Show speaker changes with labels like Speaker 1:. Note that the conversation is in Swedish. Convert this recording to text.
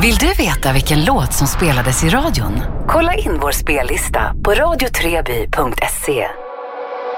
Speaker 1: Vill du veta vilken låt som spelades i radion? Kolla in vår spellista på radiotreby.se.